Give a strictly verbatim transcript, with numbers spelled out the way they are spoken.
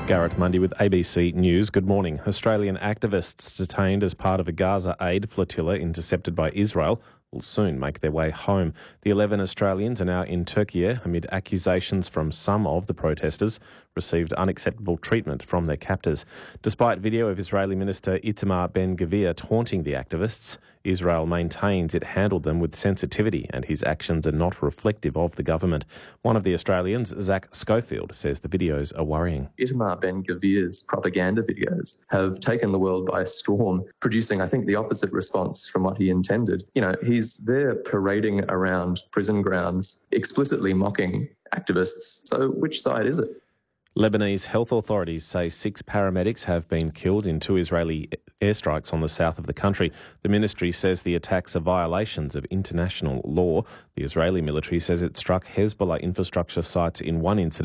Garrett Mundy with A B C News. Good morning. Australian activists detained as part of a Gaza aid flotilla intercepted by Israel will soon make their way home. The eleven Australians are now in Turkey amid accusations from some of the protesters received unacceptable treatment from their captors. Despite video of Israeli Minister Itamar Ben-Gvir taunting the activists, Israel maintains it handled them with sensitivity and his actions are not reflective of the government. One of the Australians, Zach Schofield, says the videos are worrying. Itamar Ben-Gvir's propaganda videos have taken the world by storm, producing, I think, the opposite response from what he intended. You know, he's there parading around prison grounds, explicitly mocking activists. So which side is it? Lebanese health authorities say six paramedics have been killed in two Israeli airstrikes on the south of the country. The ministry says the attacks are violations of international law. The Israeli military says it struck Hezbollah infrastructure sites in one incident.